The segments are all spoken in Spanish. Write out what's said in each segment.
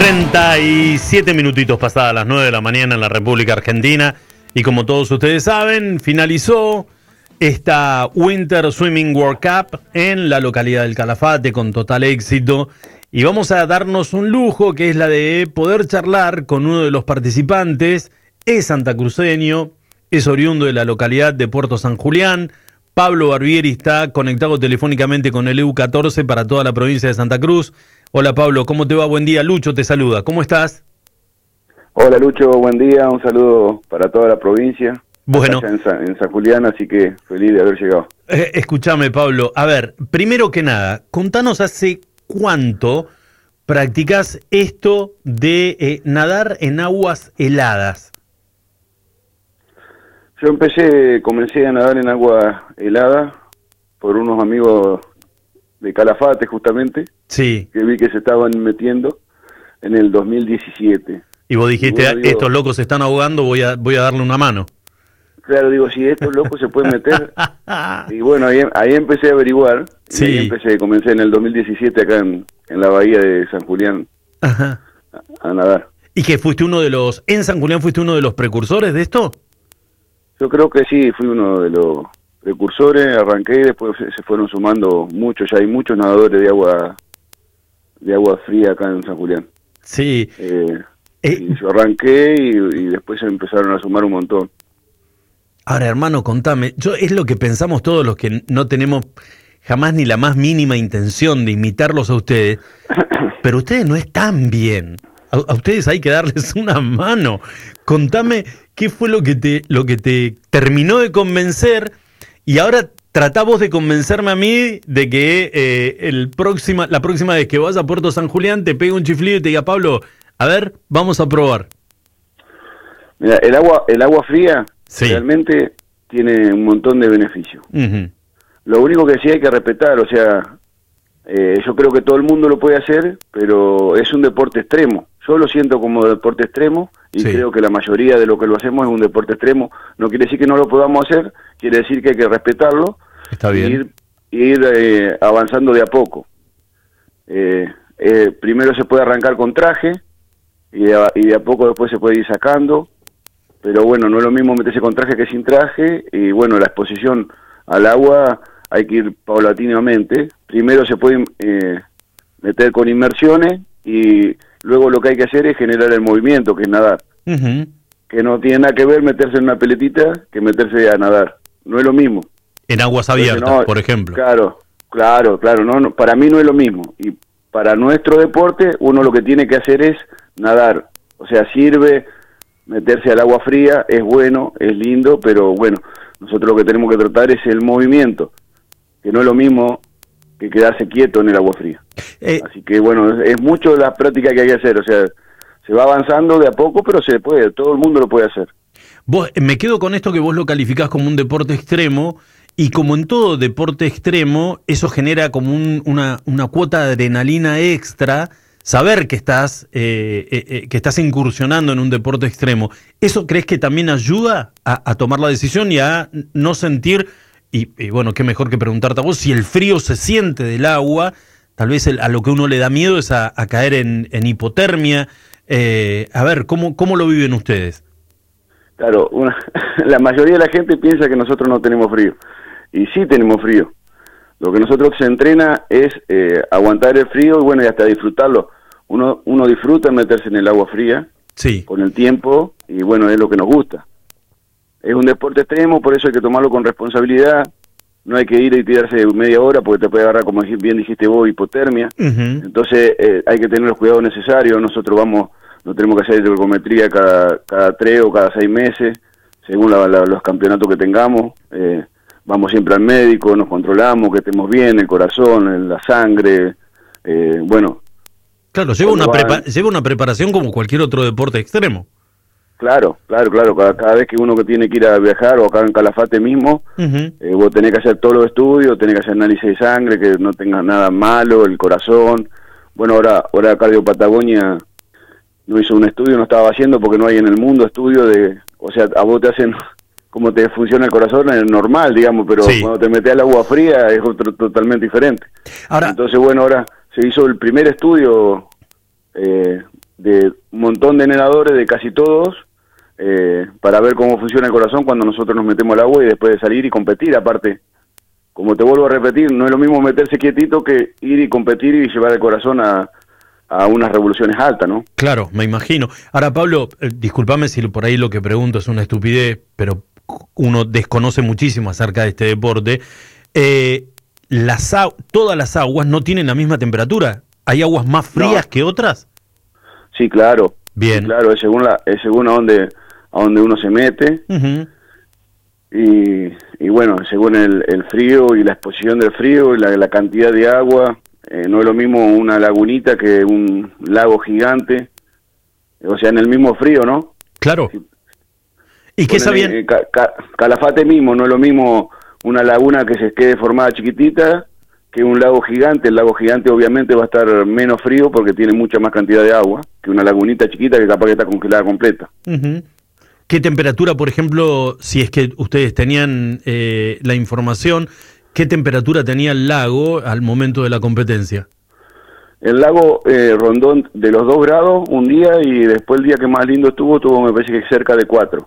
47 minutitos pasadas las 9 de la mañana en la República Argentina. Y como todos ustedes saben, finalizó esta Winter Swimming World Cup en la localidad del Calafate con total éxito. Y vamos a darnos un lujo, que es la de poder charlar con uno de los participantes. Es santacruceño, es oriundo de la localidad de Puerto San Julián. Pablo Barbieri está conectado telefónicamente con el EU14 para toda la provincia de Santa Cruz. Hola Pablo, ¿cómo te va? Buen día. Lucho te saluda. ¿Cómo estás? Hola Lucho, buen día. Un saludo para toda la provincia. Bueno, en San Julián, así que feliz de haber llegado. Escúchame Pablo. A ver, primero que nada, contanos hace cuánto practicás esto de nadar en aguas heladas. Yo comencé a nadar en agua helada por unos amigos de Calafate justamente, Sí. que vi que se estaban metiendo en el 2017. Y vos dijiste, bueno, digo, estos locos se están ahogando, voy a darle una mano. Claro, digo, si estos locos se pueden meter. Y bueno, ahí empecé a averiguar. Sí. Y comencé en el 2017 acá en la bahía de San Julián. Ajá. A nadar. ¿Y que fuiste en San Julián fuiste uno de los precursores de esto? Yo creo que sí, fui uno de los precursores, arranqué y después se fueron sumando muchos, ya hay muchos nadadores de agua fría acá en San Julián. Sí. Y yo arranqué y después se empezaron a sumar un montón. Ahora, hermano, contame, es lo que pensamos todos los que no tenemos jamás ni la más mínima intención de imitarlos a ustedes, pero ustedes no están bien. A ustedes hay que darles una mano. Contame qué fue lo que te terminó de convencer y ahora tratá vos de convencerme a mí de que la próxima vez que vas a Puerto San Julián te pegue un chiflido y te diga, Pablo, a ver, vamos a probar. Mira, el agua fría Sí. realmente tiene un montón de beneficios. Uh-huh. Lo único que sí hay que respetar, o sea, yo creo que todo el mundo lo puede hacer, pero es un deporte extremo. Yo lo siento como deporte extremo y Sí. creo que la mayoría de lo que lo hacemos es un deporte extremo. No quiere decir que no lo podamos hacer, quiere decir que hay que respetarlo. Está bien. Ir avanzando de a poco. Primero se puede arrancar con traje y de a poco después se puede ir sacando, pero bueno, no es lo mismo meterse con traje que sin traje, y bueno, la exposición al agua hay que ir paulatinamente. Primero se puede meter con inmersiones y luego lo que hay que hacer es generar el movimiento, que es nadar. Uh-huh. Que no tiene nada que ver meterse en una peletita que meterse a nadar. No es lo mismo. En aguas abiertas, Entonces, por ejemplo. Claro, no, para mí no es lo mismo. Y para nuestro deporte, uno lo que tiene que hacer es nadar. O sea, sirve meterse al agua fría, es bueno, es lindo, pero bueno, nosotros lo que tenemos que tratar es el movimiento, que no es lo mismo que quedarse quieto en el agua fría. Así que bueno, es mucho la práctica que hay que hacer. O sea, se va avanzando de a poco, pero se puede, todo el mundo lo puede hacer. Me quedo con esto que vos lo calificás como un deporte extremo, y como en todo deporte extremo, eso genera como una cuota de adrenalina extra, saber que estás incursionando en un deporte extremo. ¿Eso crees que también ayuda a tomar la decisión y a no sentir, y bueno, qué mejor que preguntarte a vos, si el frío se siente del agua? Tal vez a lo que uno le da miedo es a caer en hipotermia. A ver, ¿cómo lo viven ustedes? Claro, la mayoría de la gente piensa que nosotros no tenemos frío, y sí tenemos frío. Lo que nosotros se entrena es aguantar el frío y bueno, y hasta disfrutarlo. Uno disfruta meterse en el agua fría, Sí. Con el tiempo, y bueno, es lo que nos gusta. Es un deporte extremo, por eso hay que tomarlo con responsabilidad. No hay que ir y tirarse media hora porque te puede agarrar, como bien dijiste vos, hipotermia. Uh-huh. Entonces hay que tener los cuidados necesarios. Nosotros no tenemos que hacer hidrogometría cada 3 o cada 6 meses, según los campeonatos que tengamos. Vamos siempre al médico, nos controlamos, que estemos bien, el corazón, la sangre, bueno. Claro, lleva una preparación como cualquier otro deporte extremo. Claro. Cada vez que uno que tiene que ir a viajar, o acá en Calafate mismo, Uh-huh. vos tenés que hacer todos los estudios, tenés que hacer análisis de sangre, que no tengas nada malo, el corazón. Bueno, ahora Cardio Patagonia no hizo un estudio, no estaba haciendo porque no hay en el mundo estudio o sea, a vos te hacen cómo te funciona el corazón, es normal, digamos, pero Sí. cuando te metes al agua fría es otro totalmente diferente. Ahora, Entonces, bueno, ahora se hizo el primer estudio de un montón de nadadores, de casi todos, para ver cómo funciona el corazón cuando nosotros nos metemos al agua y después de salir y competir. Aparte, como te vuelvo a repetir, no es lo mismo meterse quietito que ir y competir y llevar el corazón a unas revoluciones altas, ¿no? Claro, me imagino. Ahora, Pablo, discúlpame si por ahí lo que pregunto es una estupidez, pero uno desconoce muchísimo acerca de este deporte. Todas las aguas no tienen la misma temperatura. ¿Hay aguas más frías que otras? Sí, claro. Bien. Sí, claro, es según a dónde uno se mete. Uh-huh. Y bueno, según el frío y la exposición del frío y la cantidad de agua, no es lo mismo una lagunita que un lago gigante, o sea, en el mismo frío, ¿no? Claro. Sí. ¿Y qué sabían? Calafate mismo, no es lo mismo una laguna que se quede formada chiquitita que un lago gigante. El lago gigante obviamente va a estar menos frío porque tiene mucha más cantidad de agua que una lagunita chiquita que capaz que está congelada completa. Uh-huh. ¿Qué temperatura, por ejemplo, si es que ustedes tenían la información, qué temperatura tenía el lago al momento de la competencia? El lago rondó de los 2 grados un día y después el día que más lindo tuvo me parece que cerca de 4.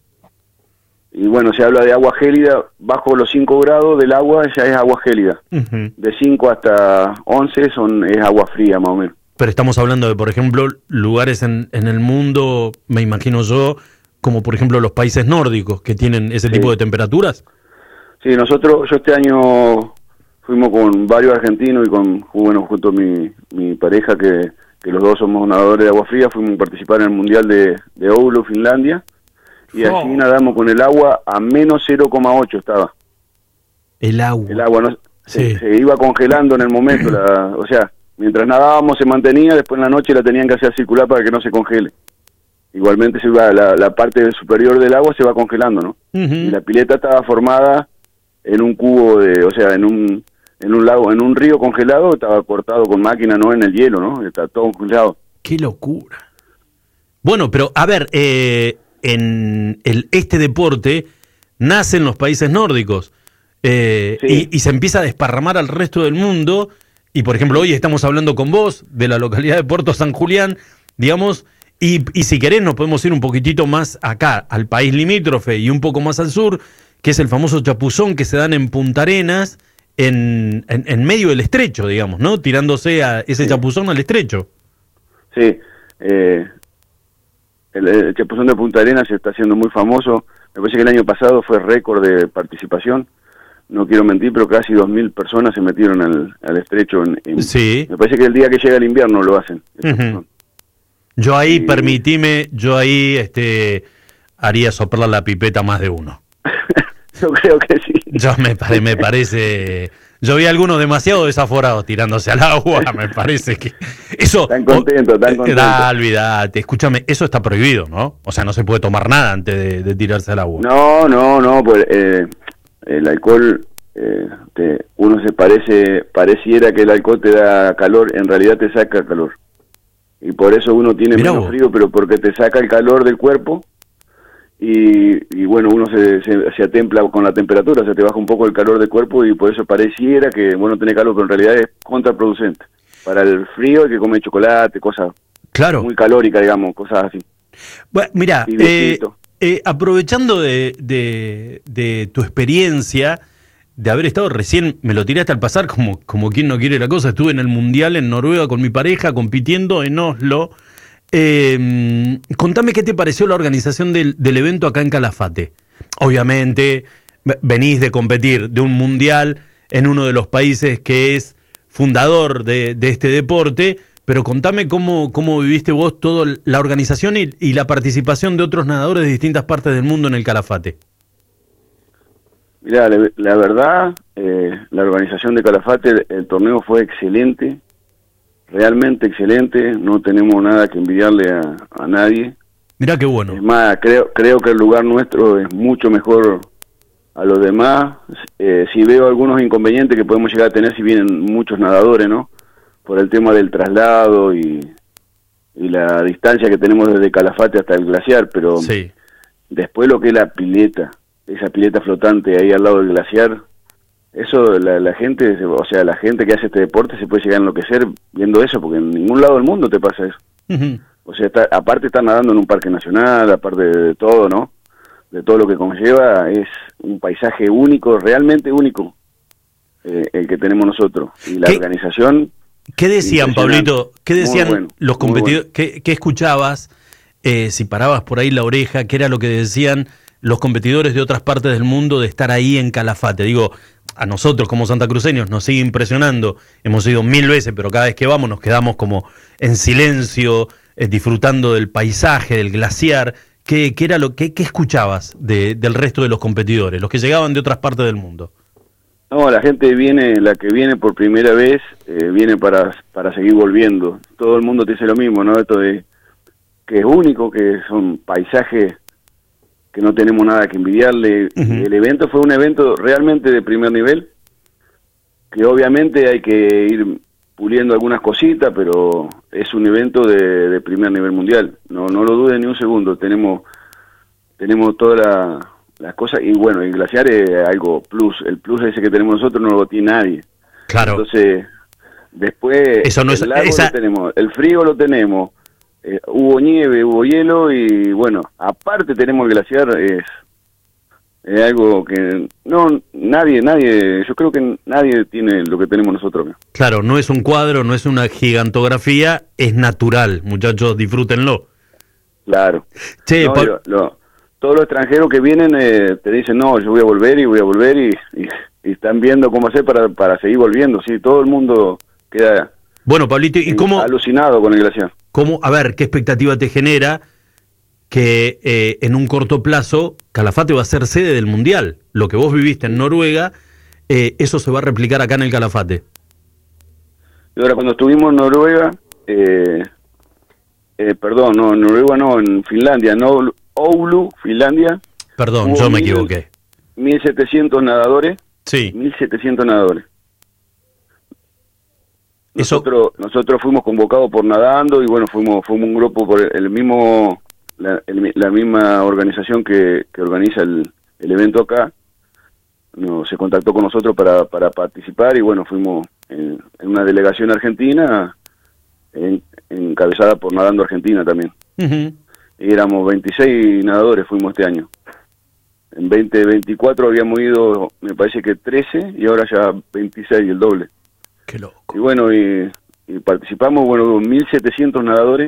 Y bueno, se habla de agua gélida, bajo los 5 grados del agua ya es agua gélida. Uh-huh. De 5 hasta 11 es agua fría más o menos. Pero estamos hablando de, por ejemplo, lugares en el mundo, me imagino yo, como por ejemplo los países nórdicos, que tienen ese tipo de temperaturas. Sí, yo este año fuimos con varios argentinos y junto a mi pareja, que los dos somos nadadores de agua fría, fuimos a participar en el Mundial de Oulu, Finlandia, y allí nadamos con el agua a menos 0,8 estaba. El agua. El agua no, se iba congelando en el momento, o sea, mientras nadábamos se mantenía, después en la noche la tenían que hacer circular para que no se congele. Igualmente se iba la parte superior del agua se va congelando, ¿no? Uh-huh. Y la pileta estaba formada en un cubo o sea, en un lago, en un río congelado, estaba cortado con máquina, no en el hielo, ¿no? Está todo congelado. ¡Qué locura! Bueno, pero a ver, en este deporte nace en los países nórdicos sí. y se empieza a desparramar al resto del mundo. Y por ejemplo, hoy estamos hablando con vos de la localidad de Puerto San Julián, digamos. Y si querés nos podemos ir un poquitito más acá, al país limítrofe y un poco más al sur, que es el famoso chapuzón que se dan en Punta Arenas, en medio del estrecho, digamos, ¿no? Tirándose a ese chapuzón al estrecho. Sí, el chapuzón de Punta Arenas se está haciendo muy famoso. Me parece que el año pasado fue récord de participación. No quiero mentir, pero casi 2.000 personas se metieron al estrecho. Sí. Me parece que el día que llega el invierno lo hacen. Uh-huh. Yo ahí, haría soplar la pipeta más de uno. Yo creo que sí. Me parece... Yo vi a algunos demasiado desaforados tirándose al agua, me parece que... Eso... Tan contento. Olvídate, escúchame, eso está prohibido, ¿no? O sea, no se puede tomar nada antes de tirarse al agua. No, pues el alcohol... uno pareciera que el alcohol te da calor, en realidad te saca calor. Y por eso uno tiene menos frío, pero porque te saca el calor del cuerpo y bueno, uno se atempla con la temperatura, o sea, te baja un poco el calor del cuerpo y por eso pareciera que bueno tenés calor, pero en realidad es contraproducente. Para el frío hay que comer chocolate, cosas muy calóricas, digamos, cosas así. Bueno, mira, aprovechando de tu experiencia, de haber estado recién, me lo tiraste al pasar como quien no quiere la cosa, estuve en el Mundial en Noruega con mi pareja, compitiendo en Oslo. Contame qué te pareció la organización del evento acá en Calafate. Obviamente, venís de competir de un Mundial en uno de los países que es fundador de este deporte, pero contame cómo viviste vos toda la organización y la participación de otros nadadores de distintas partes del mundo en el Calafate. Mirá, la verdad, la organización de Calafate, el torneo fue excelente, realmente excelente, no tenemos nada que envidiarle a nadie. Mirá qué bueno. Es más, creo que el lugar nuestro es mucho mejor a los demás. Si veo algunos inconvenientes que podemos llegar a tener si vienen muchos nadadores, ¿no? Por el tema del traslado y la distancia que tenemos desde Calafate hasta el glaciar, pero sí. Después lo que es la pileta, esa pileta flotante ahí al lado del glaciar, eso la gente, o sea, la gente que hace este deporte se puede llegar a enloquecer viendo eso, porque en ningún lado del mundo te pasa eso. Uh-huh. O sea, aparte estar nadando en un parque nacional, aparte de todo, ¿no? De todo lo que conlleva, es un paisaje único, realmente único, el que tenemos nosotros. Y la organización... ¿Qué decían, Pablito? ¿Qué decían bueno, los competidores? Bueno. ¿Qué escuchabas? Si parabas por ahí la oreja, ¿qué era lo que decían los competidores de otras partes del mundo de estar ahí en Calafate? Digo, a nosotros como santacruceños nos sigue impresionando. Hemos ido 1000 veces, pero cada vez que vamos nos quedamos como en silencio, disfrutando del paisaje, del glaciar. ¿Qué era qué escuchabas del resto de los competidores, los que llegaban de otras partes del mundo? No, la gente la que viene por primera vez, viene para seguir volviendo. Todo el mundo te dice lo mismo, ¿no? Esto de que es único, que son paisajes que no tenemos nada que envidiarle. El evento fue un evento realmente de primer nivel, que obviamente hay que ir puliendo algunas cositas, pero es un evento de primer nivel mundial. No lo dudes ni un segundo. Tenemos todas las cosas, y bueno, el glaciar es algo plus. El plus ese que tenemos nosotros no lo tiene nadie. Claro. Entonces, después eso no el lago lo tenemos, el frío lo tenemos, hubo nieve, hubo hielo, y bueno, aparte tenemos el glaciar, es algo que nadie, yo creo que nadie tiene lo que tenemos nosotros. Claro, no es un cuadro, no es una gigantografía, es natural, muchachos, disfrútenlo. Claro. Che, todos los extranjeros que vienen te dicen, no, yo voy a volver y están viendo cómo hacer para seguir volviendo. Sí, todo el mundo queda bueno, Pablito, ¿y cómo, alucinado con el glaciar. A ver, qué expectativa te genera que en un corto plazo Calafate va a ser sede del Mundial? Lo que vos viviste en Noruega, eso se va a replicar acá en el Calafate. Y ahora, cuando estuvimos en Noruega, en Finlandia, no, Oulu, Finlandia. Perdón, yo me equivoqué. 1.700 nadadores. Sí. 1.700 nadadores. Eso... Nosotros fuimos convocados por Nadando, y bueno, fuimos un grupo por la misma organización que organiza el evento acá. Se contactó con nosotros para participar, y bueno, fuimos en una delegación argentina, encabezada por Nadando Argentina también. Y éramos 26 nadadores, fuimos este año. En 2024 habíamos ido, me parece que 13, y ahora ya 26, el doble. Qué loco. Y bueno, y participamos, bueno, 1.700 nadadores.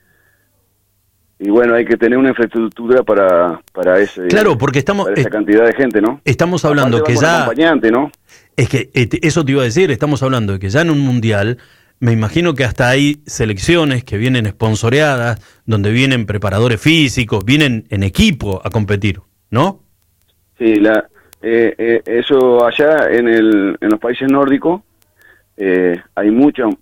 Y bueno, hay que tener una infraestructura para claro, porque para esa cantidad de gente, ¿no? Estamos hablando aparte, que ya... acompañante, ¿no? Es que eso te iba a decir, estamos hablando de que ya en un mundial, me imagino que hasta hay selecciones que vienen sponsoreadas, donde vienen preparadores físicos, vienen en equipo a competir, ¿no? Sí, eso allá en los países nórdicos, hay muchos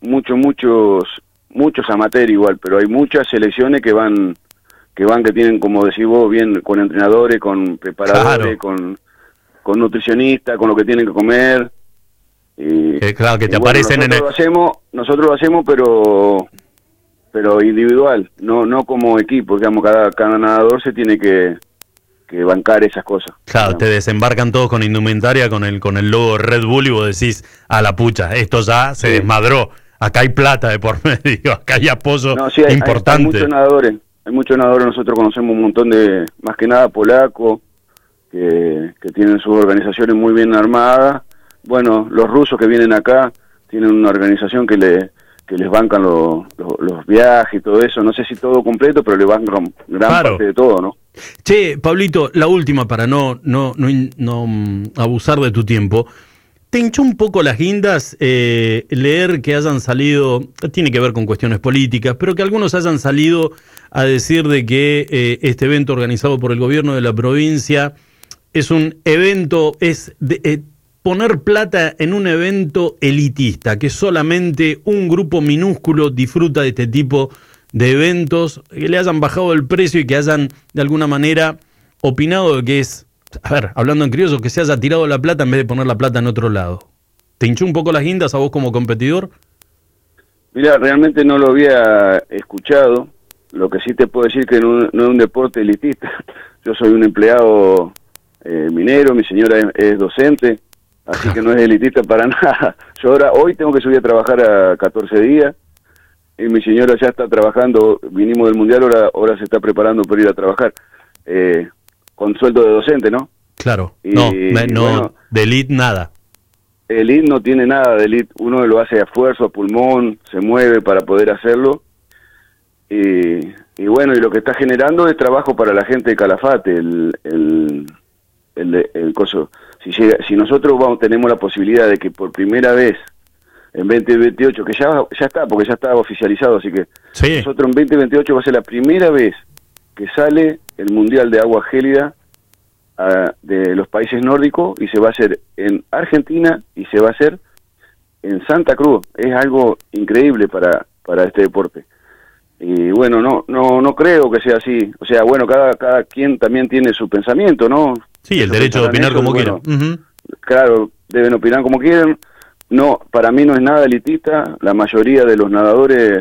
amateurs igual, pero hay muchas selecciones que tienen, como decís vos, bien con entrenadores, con preparadores, claro, con nutricionistas, con lo que tienen que comer. Y, claro, que te bueno, aparecen nosotros lo hacemos, pero individual, no como equipo. Digamos, cada nadador se tiene que bancar esas cosas. Claro, digamos. Te desembarcan todos con indumentaria, con el logo Red Bull, y vos decís, a la pucha, esto ya se desmadró, acá hay plata de por medio, acá hay apoyo importante. Hay muchos nadadores, nosotros conocemos un montón más que nada polacos, que tienen sus organizaciones muy bien armadas. Bueno, los rusos que vienen acá tienen una organización que les bancan los viajes y todo eso. No sé si todo completo, pero le bancan gran parte de todo, ¿no? Che, Pablito, la última para no abusar de tu tiempo. ¿Te hinchó un poco las guindas leer que hayan salido, tiene que ver con cuestiones políticas, pero que algunos hayan salido a decir de que este evento organizado por el gobierno de la provincia es un evento, poner plata en un evento elitista, que solamente un grupo minúsculo disfruta de este tipo de eventos, que le hayan bajado el precio y que hayan de alguna manera opinado de que es, a ver, hablando en criollo, que se haya tirado la plata en vez de poner la plata en otro lado? ¿Te hinchó un poco las guindas a vos como competidor? Mira, realmente no lo había escuchado. Lo que sí te puedo decir que no es un deporte elitista. Yo soy un empleado minero, mi señora es docente, así que no es elitista para nada. Yo hoy tengo que subir a trabajar a 14 días, y mi señora ya está trabajando, vinimos del Mundial, ahora se está preparando para ir a trabajar, con sueldo de docente, ¿no? Claro, Y, no, bueno, de elite nada. el elite no tiene nada de elite, uno lo hace a esfuerzo, a pulmón, se mueve para poder hacerlo, y bueno, y lo que está generando es trabajo para la gente de Calafate, el coso. Si nosotros tenemos la posibilidad de que por primera vez en 2028, que ya está, porque ya está oficializado, así que Sí. nosotros en 2028 va a ser la primera vez que sale el Mundial de Agua Gélida de los países nórdicos, y se va a hacer en Argentina y se va a hacer en Santa Cruz. Es algo increíble para este deporte. Y bueno, no creo que sea así. O sea, bueno, cada quien también tiene su pensamiento, ¿no? Sí, el Ellos derecho de opinar pensarán eso, como y quieran. bueno, Ujú. claro, deben opinar como quieran. No, para mí no es nada elitista. La mayoría de los nadadores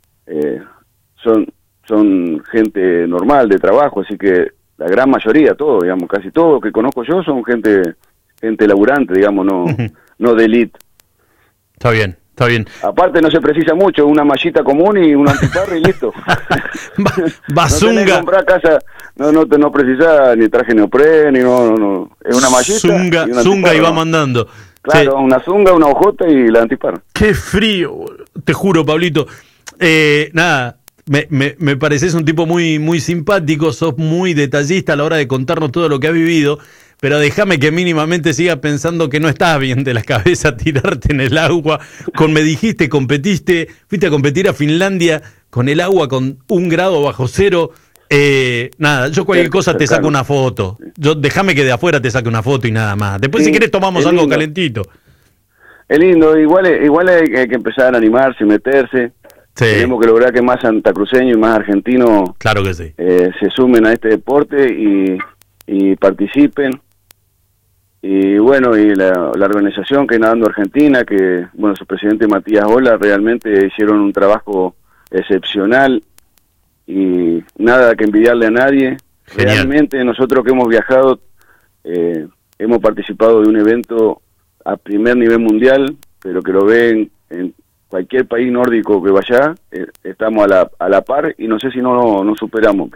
son gente normal de trabajo, así que la gran mayoría, todo, digamos, casi todos que conozco yo son gente laburante, digamos, no de elite. Está bien, está bien. Aparte no se precisa mucho, una mallita común y un antiparra y listo. No tenés que Bazunga. comprar casa, no precisás ni traje neopren, no. Es una mallita Zunga, y un zunga y antiparra, va ¿no? mandando. Claro, Sí. una zunga, una hojota y la antiparra. Qué frío, boludo. Te juro, Pablito. Nada, me pareces un tipo muy, muy simpático, sos muy detallista a la hora de contarnos todo lo que has vivido, pero déjame que mínimamente siga pensando que no estás bien de la cabeza tirarte en el agua. Me dijiste, fuiste a competir a Finlandia con el agua con 1 grado bajo cero. Nada, yo cualquier cosa te saco una foto. Déjame que de afuera te saque una foto y nada más. Después, Sí, si querés, tomamos es algo lindo. calentito. Es lindo, igual hay que empezar a animarse, meterse. Sí, Tenemos que lograr que más santacruceños y más argentinos claro que sí. se sumen a este deporte y participen. Y bueno, y la organización que es Nadando Argentina, que bueno, su presidente Matías Ola realmente hicieron un trabajo excepcional y nada que envidiarle a nadie. Genial. Realmente nosotros que hemos viajado, hemos participado de un evento a primer nivel mundial, pero que lo ven en cualquier país nórdico que vaya, estamos a la par, y no sé si no superamos.